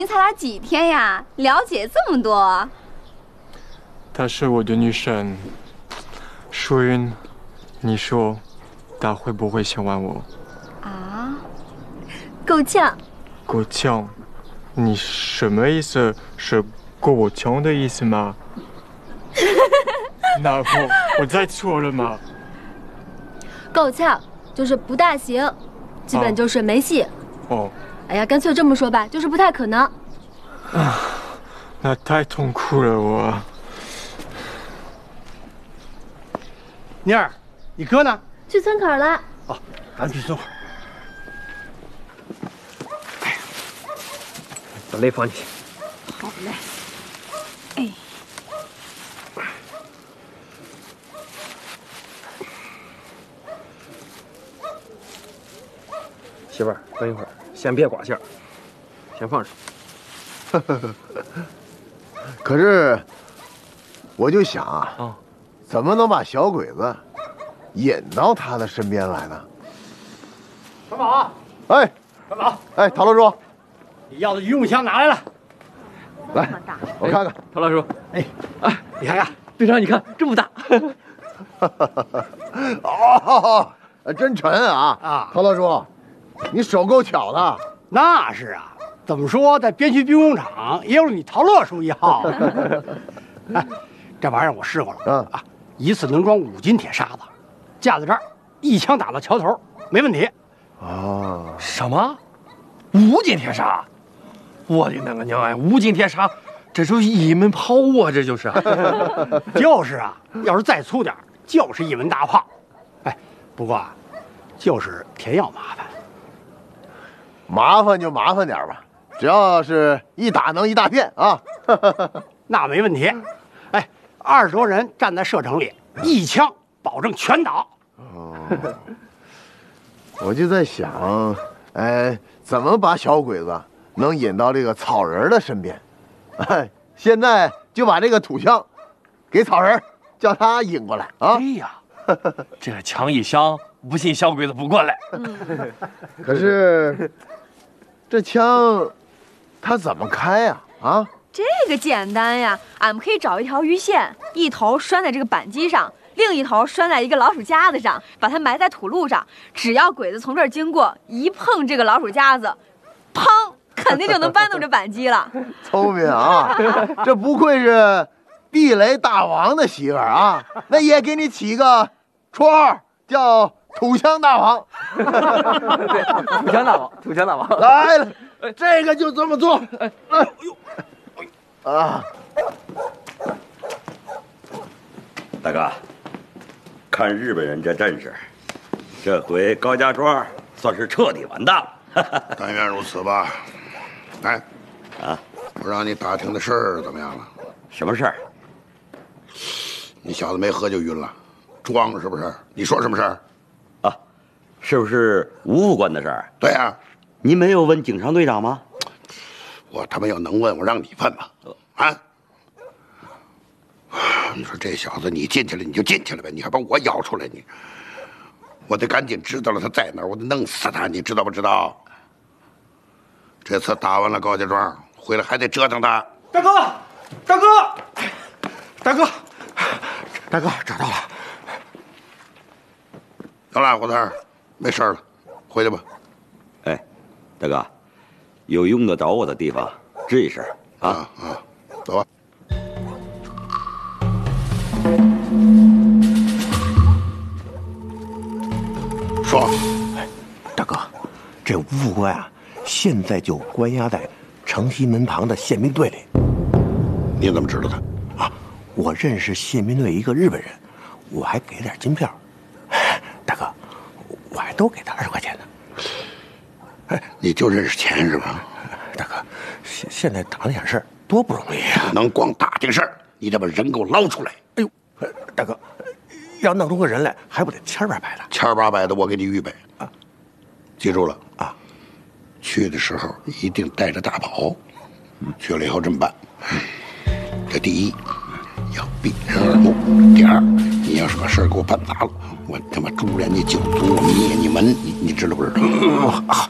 您才来几天呀？了解这么多？ 她是我的女神，淑云，你说，她会不会喜欢我？ 啊，够呛。 够呛？你什么意思？是够呛的意思吗？那我再错了吗？ 够呛就是不大行，基本就是没戏。 哦。 哎呀，干脆这么说吧，就是不太可能。 啊，那太痛苦了我。 妮儿，你哥呢？ 去村口了。 哦，咱去村口。哎呀，把雷放进去。 好嘞。哎。 媳妇儿，等一会儿，先别挂线，先放上。 可是，我就想啊，怎么能把小鬼子引到他的身边来呢？ 小宝， 哎， 小宝， 哎，陶老叔， 你要的渔用枪拿来了， 来，我看看。 陶老叔，哎，啊，你看看，队长，你看这么大。 哦，真沉啊！ 啊， 陶老叔，你手够巧的。 那是啊。怎么说，在边区兵工厂也有你陶乐叔一号。哎，这玩意儿我试过了，啊，一次能装5斤铁沙子，架在这儿，一枪打到桥头，没问题。 哦， 什么？5斤铁砂？我的那个娘哎！5斤铁砂，这就是一门炮啊！这就是。 就是啊，要是再粗点，就是一门大炮。哎，不过啊，就是填药麻烦。 麻烦就麻烦点吧。只要是一打能一大片啊， 那没问题。哎，20多人站在射程里，一枪保证全倒。 哦，我就在想，哎，怎么把小鬼子能引到这个草人的身边？哎，现在就把这个土枪给草人，叫他引过来啊。 哎呀，这个枪一响，不信小鬼子不过来。 可是这枪。他怎么开呀？啊， 这个简单呀，俺们可以找一条鱼线，一头拴在这个扳机上，另一头拴在一个老鼠夹子上，把它埋在土路上。只要鬼子从这儿经过，一碰这个老鼠夹子，砰，肯定就能搬动这扳机了。 聪明啊，这不愧是地雷大王的媳妇儿啊！那也给你起个绰号叫土枪大王。 对，土枪大王，土枪大王来了。这个就这么做，哎呦，啊！ 大哥，看日本人这阵势，这回高家庄算是彻底完蛋了。 但愿如此吧。哎， 啊， 我让你打听的事儿怎么样了？ 什么事儿？ 你小子没喝就晕了，装是不是？你说什么事儿？ 啊，是不是吴副官的事儿？ 对呀。 你没有问警察队长吗？ 我他妈要能问，我让你问吧。啊！你说这小子，你进去了你就进去了呗，你还把我咬出来你？我得赶紧知道了他在哪儿，我得弄死他，你知道不知道？这次打完了高家庄，回来还得折腾他。 大哥，大哥，大哥，大哥，找到了。 行了，胡子儿，没事了，回去吧。 哎，大哥，有用得着我的地方，吱一声啊！ 走吧。说， 哎，大哥，这吴副官啊，现在就关押在城西门旁的宪兵队里。 你怎么知道他？ 啊，我认识宪兵队一个日本人，我还给点金票。大哥，我还多给他20块钱呢。 哎，你就认识钱是吧？ 大哥，现在打那点事儿多不容易啊！ 能光打这个事儿，你得把人给我捞出来。 哎呦，大哥，要弄出个人来，还不得千八百的？ 千八百的，我给你预备啊！ 记住了啊！ 去的时候一定带着大炮。去了以后这么办：这第一，要避人耳目；第二，你要是把事儿给我办砸了，我他妈诛人家九族，灭你门，你知道不知道？ 好。